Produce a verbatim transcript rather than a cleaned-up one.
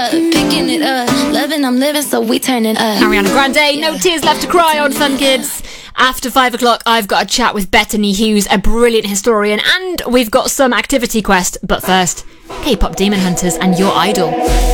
Picking it up, loving, I'm living, so we turning up. Ariana Grande, No Tears Left to Cry on Fun Kids. After five o'clock, I've got a chat with Bethany Hughes, a brilliant historian, and we've got some activity quest. But first, K-pop Demon Hunters and Your Idol.